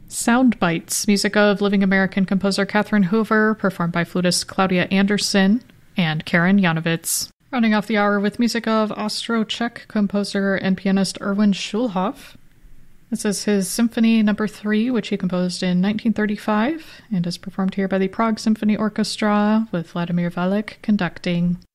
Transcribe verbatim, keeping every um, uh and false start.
Sound Bites, music of living American composer Catherine Hoover, performed by flutist Claudia Anderson and Karen Janovitz. Running off the hour with music of Austro-Czech composer and pianist Erwin Schulhoff. This is his Symphony Number three, which he composed in nineteen thirty-five, and is performed here by the Prague Symphony Orchestra, with Vladimir Valek conducting.